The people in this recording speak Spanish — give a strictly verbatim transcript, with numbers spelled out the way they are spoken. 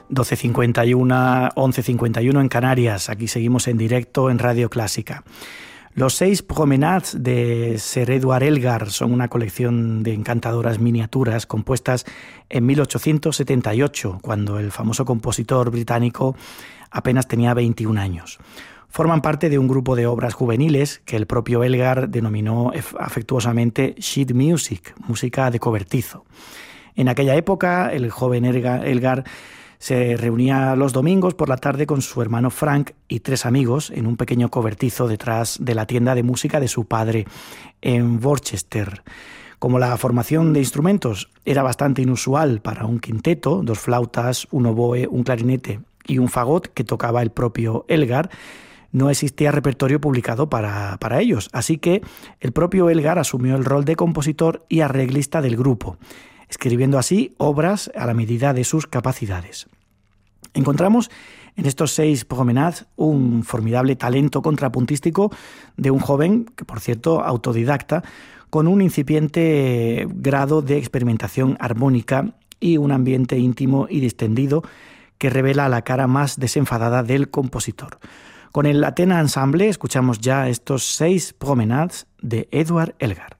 doce cincuenta y uno, once cincuenta y uno en Canarias. Aquí seguimos en directo en Radio Clásica. Los seis promenades de Sir Edward Elgar son una colección de encantadoras miniaturas compuestas en mil ochocientos setenta y ocho, cuando el famoso compositor británico apenas tenía veintiún años. Forman parte de un grupo de obras juveniles que el propio Elgar denominó afectuosamente sheet music, música de cobertizo. En aquella época, el joven Elgar se reunía los domingos por la tarde con su hermano Frank y tres amigos en un pequeño cobertizo detrás de la tienda de música de su padre en Worcester. Como la formación de instrumentos era bastante inusual para un quinteto, dos flautas, un oboe, un clarinete y un fagot que tocaba el propio Elgar, no existía repertorio publicado para, para ellos, así que el propio Elgar asumió el rol de compositor y arreglista del grupo, escribiendo así obras a la medida de sus capacidades. Encontramos en estos seis promenades un formidable talento contrapuntístico de un joven, que por cierto autodidacta, con un incipiente grado de experimentación armónica y un ambiente íntimo y distendido que revela la cara más desenfadada del compositor. Con el Athena Ensemble escuchamos ya estos seis promenades de Edward Elgar.